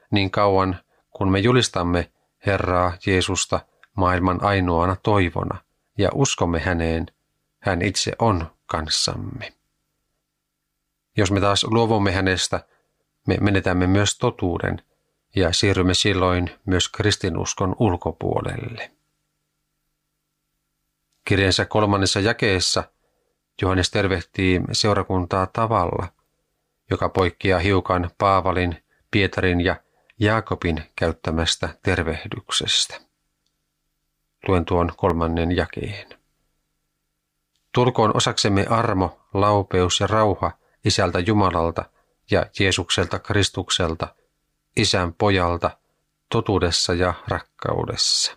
niin kauan kun me julistamme Herraa Jeesusta maailman ainoana toivona ja uskomme häneen, hän itse on kanssamme. Jos me taas luovumme hänestä, me menetämme myös totuuden ja siirrymme silloin myös kristinuskon ulkopuolelle. Kirjeensä 3. jakeessa Johannes tervehtii seurakuntaa tavalla, joka poikkeaa hiukan Paavalin, Pietarin ja Jaakobin käyttämästä tervehdyksestä. Luen tuon 3. jakeen. Tulkoon osaksemme armo, laupeus ja rauha Isältä Jumalalta ja Jeesukselta Kristukselta, Isän pojalta, totuudessa ja rakkaudessa.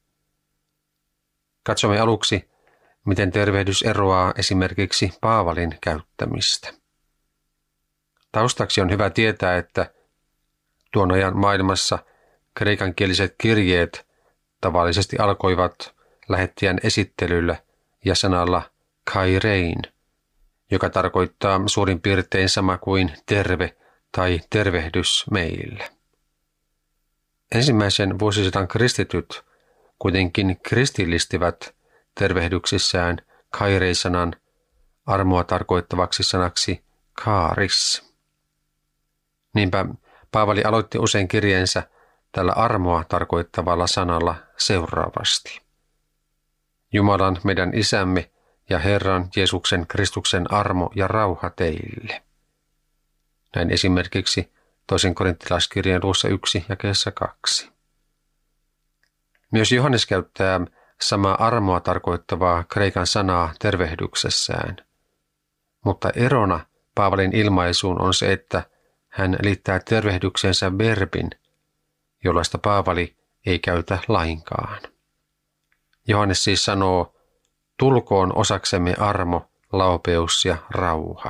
Katsomme aluksi, miten tervehdys eroaa esimerkiksi Paavalin käyttämistä. Taustaksi on hyvä tietää, että tuon ajan maailmassa kreikankieliset kirjeet tavallisesti alkoivat lähettäjän esittelyllä ja sanalla kairein, joka tarkoittaa suurin piirtein sama kuin terve tai tervehdys meillä. Ensimmäisen vuosisadan kristityt kuitenkin kristillistivät tervehdyksissään kairei-sanan armoa tarkoittavaksi sanaksi kaaris. Niinpä Paavali aloitti usein kirjeensä tällä armoa tarkoittavalla sanalla seuraavasti. Jumalan meidän Isämme ja Herran Jeesuksen Kristuksen armo ja rauha teille. Näin esimerkiksi 2. korinttilaiskirjeen luvussa 1 jakeessa 2. Myös Johannes käyttää samaa armoa tarkoittavaa kreikan sanaa tervehdyksessään. Mutta erona Paavalin ilmaisuun on se, että hän liittää tervehdyksensä verbin, jollaista Paavali ei käytä lainkaan. Johannes siis sanoo, tulkoon osaksemme armo, laupeus ja rauha.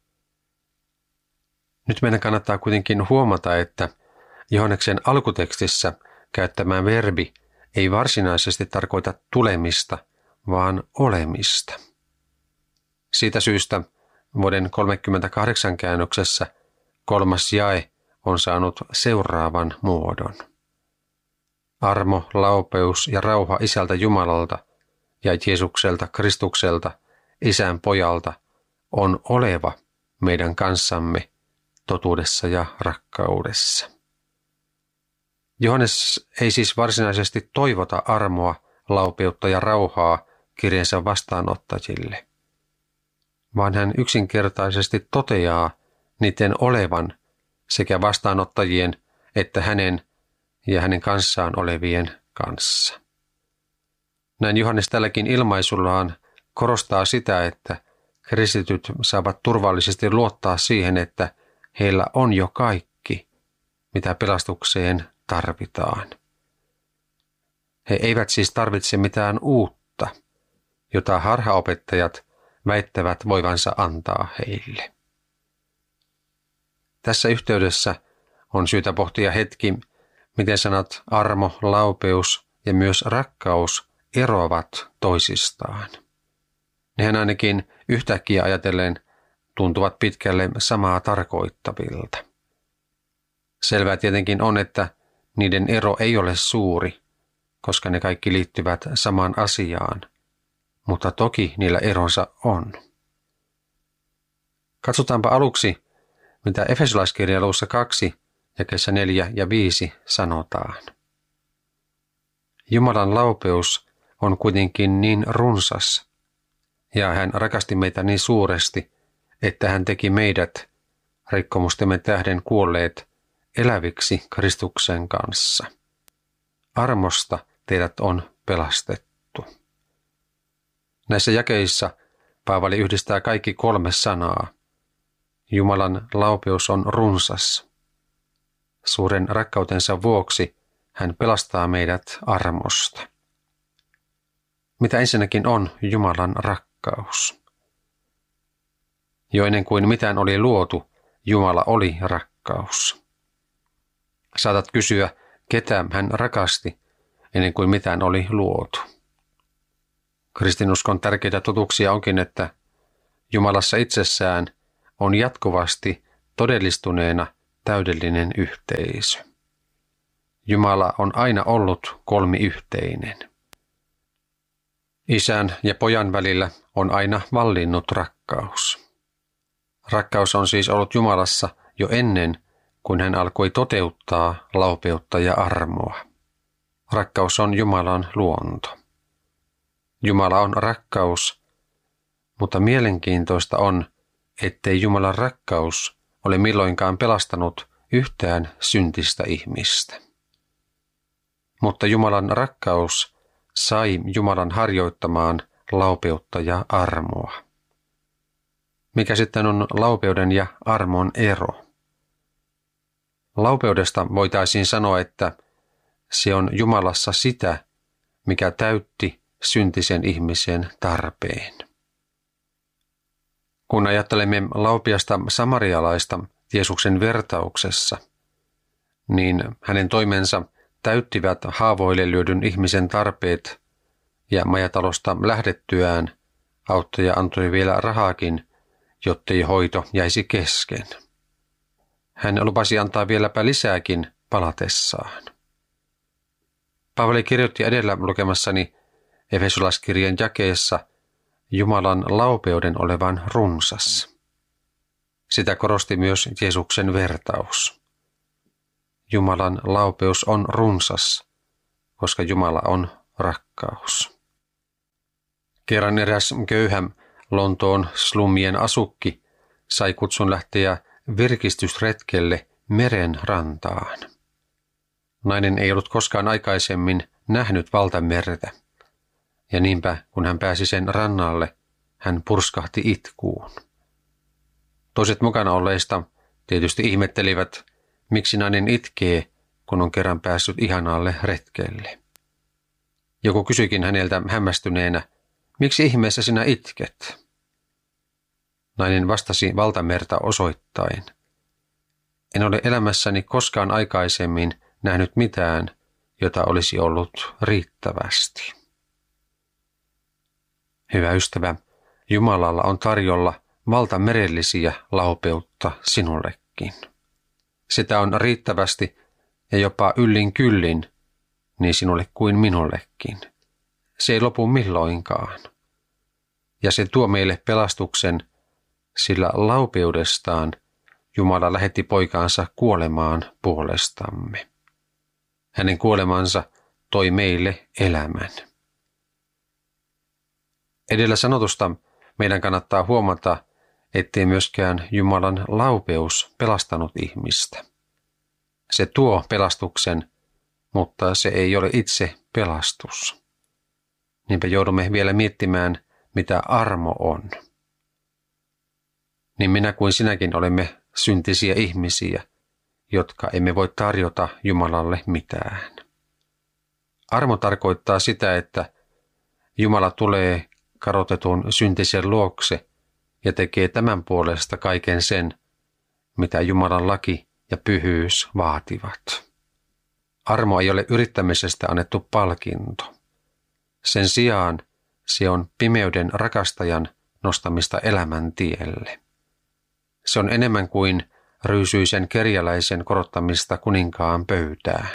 Nyt meidän kannattaa kuitenkin huomata, että Johanneksen alkutekstissä käyttämä verbi ei varsinaisesti tarkoita tulemista, vaan olemista. Siitä syystä vuoden 38 käännöksessä 3. jae on saanut seuraavan muodon. Armo, laupeus ja rauha Isältä Jumalalta ja Jeesukselta Kristukselta, Isän pojalta, on oleva meidän kanssamme totuudessa ja rakkaudessa. Johannes ei siis varsinaisesti toivota armoa, laupeutta ja rauhaa kirjeensä vastaanottajille, vaan hän yksinkertaisesti toteaa niiden olevan sekä vastaanottajien että hänen ja hänen kanssaan olevien kanssa. Näin Johannes tälläkin ilmaisullaan korostaa sitä, että kristityt saavat turvallisesti luottaa siihen, että heillä on jo kaikki, mitä pelastukseen tarvitaan. He eivät siis tarvitse mitään uutta, jota harhaopettajat väittävät voivansa antaa heille. Tässä yhteydessä on syytä pohtia hetki, miten sanat armo, laupeus ja myös rakkaus eroavat toisistaan. Nehän ainakin yhtäkkiä ajatellen tuntuvat pitkälle samaa tarkoittavilta. Selvää tietenkin on, että niiden ero ei ole suuri, koska ne kaikki liittyvät samaan asiaan, mutta toki niillä eronsa on. Katsotaanpa aluksi, mitä Efesolaiskirjan luvussa 2, jakeissa 4 ja 5 sanotaan. Jumalan laupeus on kuitenkin niin runsas, ja hän rakasti meitä niin suuresti, että hän teki meidät, rikkomustemme tähden kuolleet, eläviksi Kristuksen kanssa. Armosta teidät on pelastettu. Näissä jakeissa Paavali yhdistää kaikki 3 sanaa. Jumalan laupeus on runsas. Suuren rakkautensa vuoksi hän pelastaa meidät armosta. Mitä ensinnäkin on Jumalan rakkaus? Jo ennen kuin mitään oli luotu, Jumala oli rakkaus. Saatat kysyä, ketä hän rakasti ennen kuin mitään oli luotu. Kristinuskon tärkeitä totuuksia onkin, että Jumalassa itsessään on jatkuvasti todellistuneena täydellinen yhteisö. Jumala on aina ollut kolmiyhteinen. Isän ja pojan välillä on aina vallinnut rakkaus. Rakkaus on siis ollut Jumalassa jo ennen, kuin hän alkoi toteuttaa laupeutta ja armoa. Rakkaus on Jumalan luonto. Jumala on rakkaus, mutta mielenkiintoista on, ettei Jumalan rakkaus ole milloinkaan pelastanut yhtään syntistä ihmistä. Mutta Jumalan rakkaus sai Jumalan harjoittamaan laupeutta ja armoa. Mikä sitten on laupeuden ja armon ero? Laupeudesta voitaisiin sanoa, että se on Jumalassa sitä, mikä täytti syntisen ihmisen tarpeen. Kun ajattelemme laupiasta samarialaista Jeesuksen vertauksessa, niin hänen toimensa täyttivät haavoille lyödyn ihmisen tarpeet ja majatalosta lähdettyään auttaja antoi vielä rahaakin, jottei hoito jäisi kesken. Hän lupasi antaa vieläpä lisääkin palatessaan. Paavali kirjoitti edellä lukemassani Efesolaiskirjeen jakeessa Jumalan laupeuden olevan runsas. Sitä korosti myös Jeesuksen vertaus. Jumalan laupeus on runsas, koska Jumala on rakkaus. Kerran eräs köyhä Lontoon slumien asukki sai kutsun lähteä virkistysretkelle meren rantaan. Nainen ei ollut koskaan aikaisemmin nähnyt valtamerta, ja niinpä kun hän pääsi sen rannalle, hän purskahti itkuun. Toiset mukana olleista tietysti ihmettelivät, miksi nainen itkee, kun on kerran päässyt ihanaalle retkelle. Joku kysyikin häneltä hämmästyneenä, miksi ihmeessä sinä itket? Nainen vastasi valtamerta osoittain. En ole elämässäni koskaan aikaisemmin nähnyt mitään, jota olisi ollut riittävästi. Hyvä ystävä, Jumalalla on tarjolla valtamerellisiä laupeutta sinullekin. Sitä on riittävästi ja jopa yllin kyllin, niin sinulle kuin minullekin. Se ei lopu milloinkaan. Ja se tuo meille pelastuksen, sillä laupeudestaan Jumala lähetti poikaansa kuolemaan puolestamme. Hänen kuolemansa toi meille elämän. Edellä sanotusta meidän kannattaa huomata, ettei myöskään Jumalan laupeus pelastanut ihmistä. Se tuo pelastuksen, mutta se ei ole itse pelastus. Niinpä joudumme vielä miettimään, mitä armo on. Niin minä kuin sinäkin olemme syntisiä ihmisiä, jotka emme voi tarjota Jumalalle mitään. Armo tarkoittaa sitä, että Jumala tulee kadotetun syntisen luokse ja tekee tämän puolesta kaiken sen, mitä Jumalan laki ja pyhyys vaativat. Armo ei ole yrittämisestä annettu palkinto. Sen sijaan se on pimeyden rakastajan nostamista elämän tielle. Se on enemmän kuin ryysyisen kerjäläisen korottamista kuninkaan pöytään.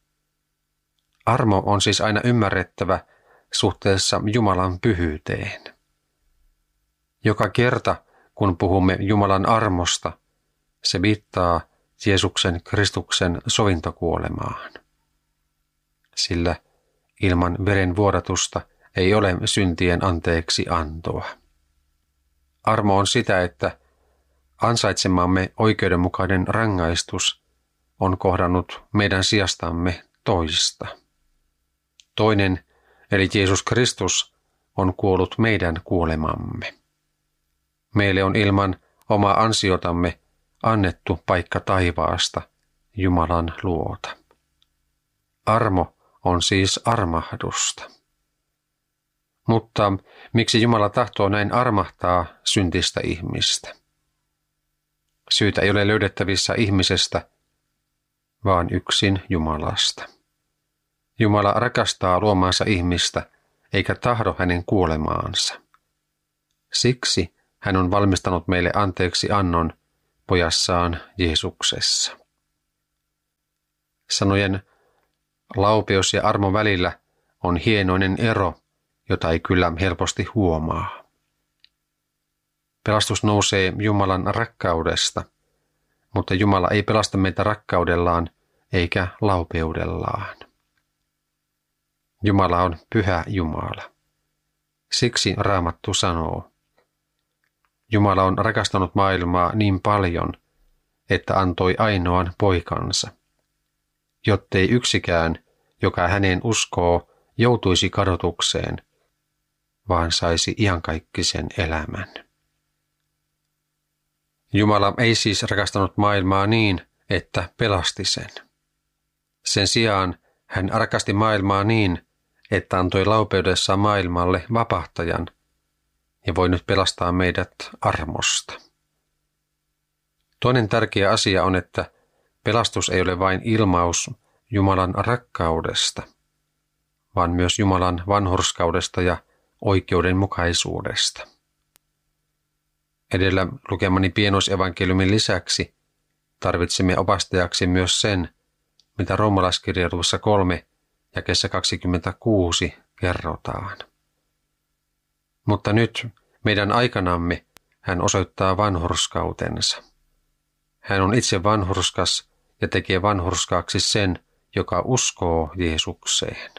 Armo on siis aina ymmärrettävä suhteessa Jumalan pyhyyteen. Joka kerta, kun puhumme Jumalan armosta, se viittaa Jeesuksen Kristuksen sovintokuolemaan. Sillä ilman veren vuodatusta ei ole syntien anteeksi antoa. Armo on sitä, että ansaitsemamme oikeudenmukainen rangaistus on kohdannut meidän sijastamme toista. Toinen, eli Jeesus Kristus, on kuollut meidän kuolemamme. Meille on ilman omaa ansiotamme annettu paikka taivaasta, Jumalan luota. Armo on siis armahdusta. Mutta miksi Jumala tahtoo näin armahtaa syntistä ihmistä? Syytä ei ole löydettävissä ihmisestä, vaan yksin Jumalasta. Jumala rakastaa luomaansa ihmistä, eikä tahdo hänen kuolemaansa. Siksi hän on valmistanut meille anteeksi annon pojassaan Jeesuksessa. Sanojen laupeus ja armon välillä on hienoinen ero, jota ei kyllä helposti huomaa. Pelastus nousee Jumalan rakkaudesta, mutta Jumala ei pelasta meitä rakkaudellaan eikä laupeudellaan. Jumala on pyhä Jumala. Siksi Raamattu sanoo, Jumala on rakastanut maailmaa niin paljon, että antoi ainoan poikansa, jottei yksikään, joka häneen uskoo, joutuisi kadotukseen, vaan saisi iankaikkisen elämän. Jumala ei siis rakastanut maailmaa niin, että pelasti sen. Sen sijaan hän rakasti maailmaa niin, että antoi laupeudessaan maailmalle vapahtajan ja voi nyt pelastaa meidät armosta. Toinen tärkeä asia on, että pelastus ei ole vain ilmaus Jumalan rakkaudesta, vaan myös Jumalan vanhurskaudesta ja oikeudenmukaisuudesta. Edellä lukemani pienoisevankeliumin lisäksi tarvitsemme opastajaksi myös sen, mitä roomalaiskirjan luvussa 3 jakeessa 26 kerrotaan. Mutta nyt meidän aikanamme hän osoittaa vanhurskautensa. Hän on itse vanhurskas ja tekee vanhurskaaksi sen, joka uskoo Jeesukseen.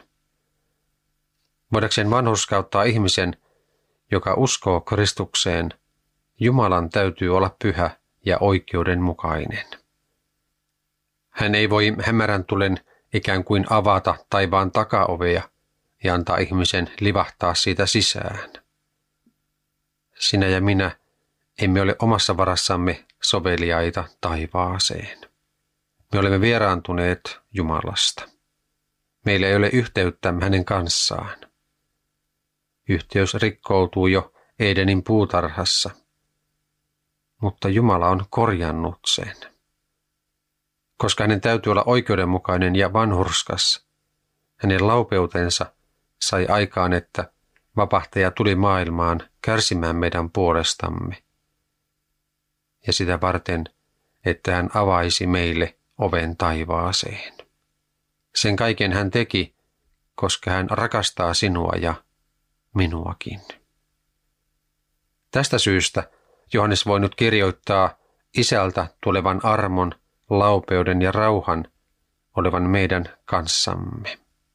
Voidakseen vanhurskauttaa ihmisen, joka uskoo Kristukseen, Jumalan täytyy olla pyhä ja oikeudenmukainen. Hän ei voi hämärän tulen ikään kuin avata taivaan takaovea ja antaa ihmisen livahtaa siitä sisään. Sinä ja minä emme ole omassa varassamme soveliaita taivaaseen. Me olemme vieraantuneet Jumalasta. Meillä ei ole yhteyttä hänen kanssaan. Yhteys rikkoutuu jo Edenin puutarhassa, mutta Jumala on korjannut sen. Koska hänen täytyy olla oikeudenmukainen ja vanhurskas, hänen laupeutensa sai aikaan, että vapahtaja tuli maailmaan kärsimään meidän puolestamme. Ja sitä varten, että hän avaisi meille oven taivaaseen. Sen kaiken hän teki, koska hän rakastaa sinua ja minuakin. Tästä syystä Johannes voi nyt kirjoittaa Isältä tulevan armon, laupeuden ja rauhan olevan meidän kanssamme.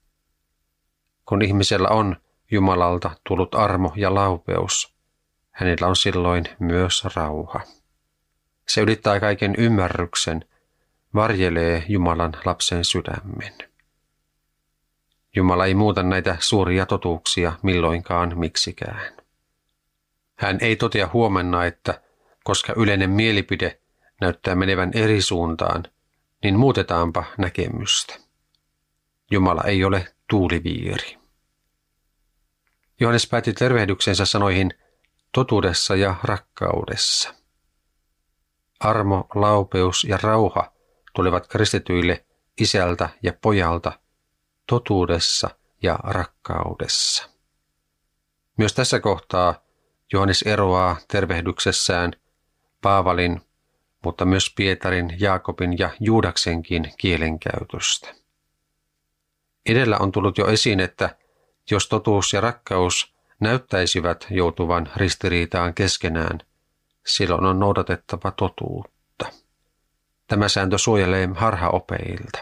Kun ihmisellä on Jumalalta tullut armo ja laupeus, hänellä on silloin myös rauha. Se ylittää kaiken ymmärryksen, varjelee Jumalan lapsen sydämen. Jumala ei muuta näitä suuria totuuksia milloinkaan miksikään. Hän ei totea huomenna, että koska yleinen mielipide näyttää menevän eri suuntaan, niin muutetaanpa näkemystä. Jumala ei ole tuuliviiri. Johannes päätti tervehdyksensä sanoihin totuudessa ja rakkaudessa. Armo, laupeus ja rauha tulevat kristityille Isältä ja Pojalta totuudessa ja rakkaudessa. Myös tässä kohtaa Johannes eroaa tervehdyksessään Paavalin, mutta myös Pietarin, Jaakobin ja Juudaksenkin kielenkäytöstä. Edellä on tullut jo esiin, että jos totuus ja rakkaus näyttäisivät joutuvan ristiriitaan keskenään, silloin on noudatettava totuutta. Tämä sääntö suojelee harhaopeilta.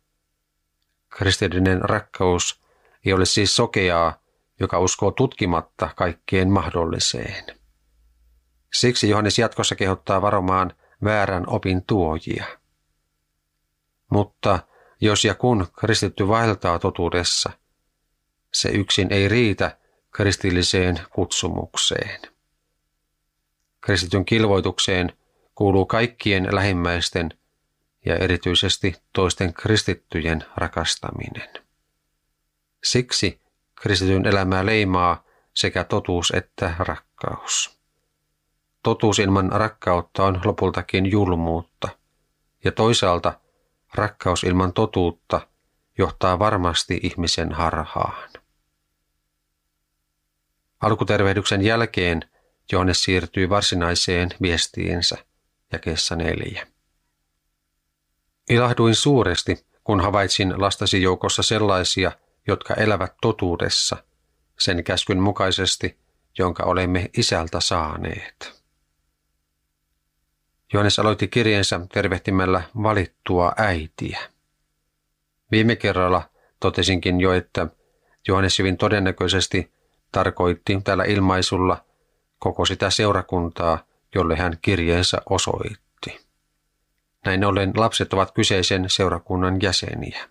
Kristillinen rakkaus ei ole siis sokeaa, joka uskoo tutkimatta kaikkeen mahdolliseen. Siksi Johannes jatkossa kehottaa varomaan väärän opin tuojia. Mutta jos ja kun kristitty vaeltaa totuudessa, se yksin ei riitä kristilliseen kutsumukseen. Kristityn kilvoitukseen kuuluu kaikkien lähimmäisten ja erityisesti toisten kristittyjen rakastaminen. Siksi kristityn elämää leimaa sekä totuus että rakkaus. Totuus ilman rakkautta on lopultakin julmuutta, ja toisaalta rakkaus ilman totuutta johtaa varmasti ihmisen harhaan. Alkutervehdyksen jälkeen Johannes siirtyy varsinaiseen viestiinsä jakeessa 4. Ilahduin suuresti, kun havaitsin lastasi joukossa sellaisia, jotka elävät totuudessa, sen käskyn mukaisesti, jonka olemme isältä saaneet. Johannes aloitti kirjeensä tervehtimällä valittua äitiä. Viime kerralla totesinkin jo, että Johannes hyvin todennäköisesti tarkoitti tällä ilmaisulla koko sitä seurakuntaa, jolle hän kirjeensä osoitti. Näin ollen lapset ovat kyseisen seurakunnan jäseniä.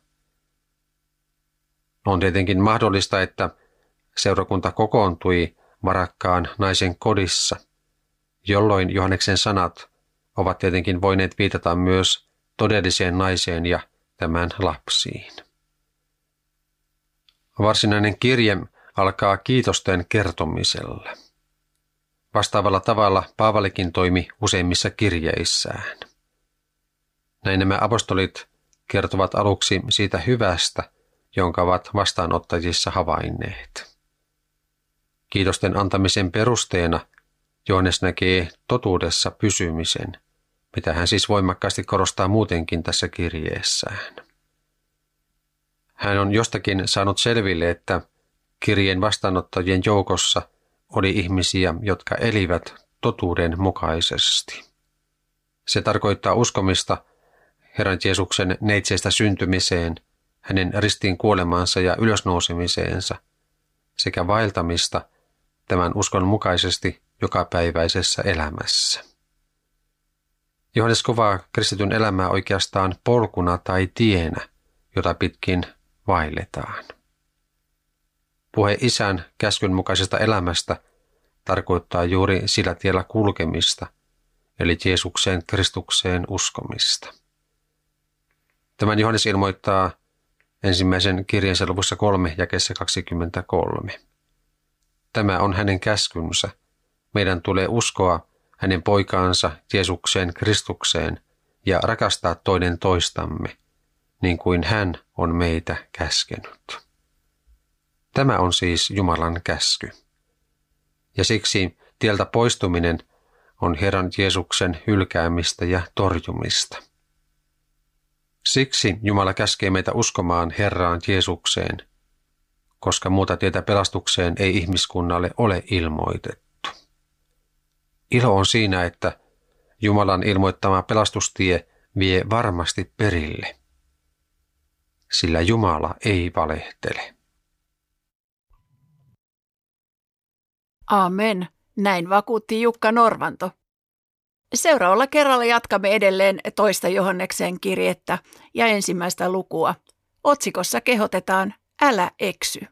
On tietenkin mahdollista, että seurakunta kokoontui varakkaan naisen kodissa, jolloin Johanneksen sanat ovat tietenkin voineet viitata myös todelliseen naiseen ja tämän lapsiin. Varsinainen kirje alkaa kiitosten kertomisella. Vastaavalla tavalla Paavalikin toimi useimmissa kirjeissään. Näin nämä apostolit kertovat aluksi siitä hyvästä, jonka ovat vastaanottajissa havainneet. Kiitosten antamisen perusteena Johannes näkee totuudessa pysymisen, mitä hän siis voimakkaasti korostaa muutenkin tässä kirjeessään. Hän on jostakin saanut selville, että kirjeen vastaanottajien joukossa oli ihmisiä, jotka elivät totuuden mukaisesti. Se tarkoittaa uskomista Herran Jeesuksen neitseestä syntymiseen, hänen ristiin kuolemaansa ja ylösnousemiseensa sekä vaeltamista tämän uskon mukaisesti jokapäiväisessä elämässä. Johannes kuvaa kristityn elämää oikeastaan polkuna tai tienä, jota pitkin vaelletaan. Puhe Isän käskyn mukaisesta elämästä tarkoittaa juuri sillä tiellä kulkemista, eli Jeesukseen Kristukseen uskomista. Tämän Johannes ilmoittaa ensimmäisen kirjeensä luvussa 3 jakeessa 23. Tämä on hänen käskynsä. Meidän tulee uskoa hänen poikaansa Jeesukseen Kristukseen ja rakastaa toinen toistamme, niin kuin hän on meitä käskenyt. Tämä on siis Jumalan käsky. Ja siksi tieltä poistuminen on Herran Jeesuksen hylkäämistä ja torjumista. Siksi Jumala käskee meitä uskomaan Herraan Jeesukseen, koska muuta tietä pelastukseen ei ihmiskunnalle ole ilmoitettu. Ilo on siinä, että Jumalan ilmoittama pelastustie vie varmasti perille, sillä Jumala ei valehtele. Amen. Näin vakuutti Jukka Norvanto. Seuraavalla kerralla jatkamme edelleen toista Johanneksen kirjettä ja ensimmäistä lukua. Otsikossa kehotetaan Älä eksy.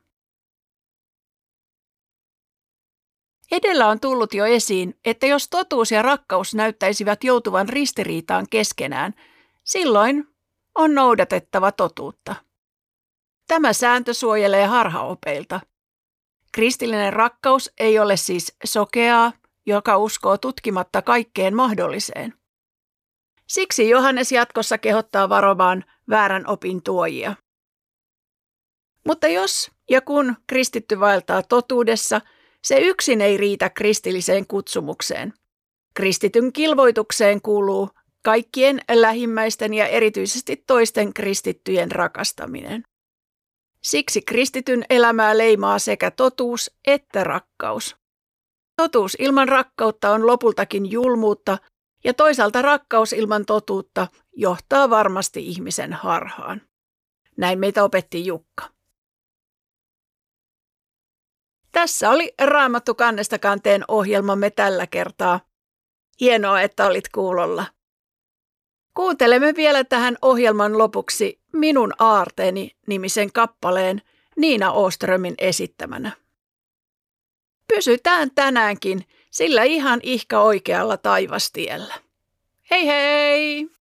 Edellä on tullut jo esiin, että jos totuus ja rakkaus näyttäisivät joutuvan ristiriitaan keskenään, silloin on noudatettava totuutta. Tämä sääntö suojelee harhaopeilta. Kristillinen rakkaus ei ole siis sokeaa, joka uskoo tutkimatta kaikkeen mahdolliseen. Siksi Johannes jatkossa kehottaa varomaan väärän opin tuojia. Mutta jos ja kun kristitty vaeltaa totuudessa, se yksin ei riitä kristilliseen kutsumukseen. Kristityn kilvoitukseen kuuluu kaikkien lähimmäisten ja erityisesti toisten kristittyjen rakastaminen. Siksi kristityn elämää leimaa sekä totuus että rakkaus. Totuus ilman rakkautta on lopultakin julmuutta, ja toisaalta rakkaus ilman totuutta johtaa varmasti ihmisen harhaan. Näin meitä opetti Jukka. Tässä oli Raamattu kannesta kanteen ohjelmamme tällä kertaa. Hienoa, että olit kuulolla. Kuuntelemme vielä tähän ohjelman lopuksi Minun aarteeni -nimisen kappaleen Niina Åströmin esittämänä. Pysytään tänäänkin sillä ihan ihka oikealla taivastiellä. Hei hei!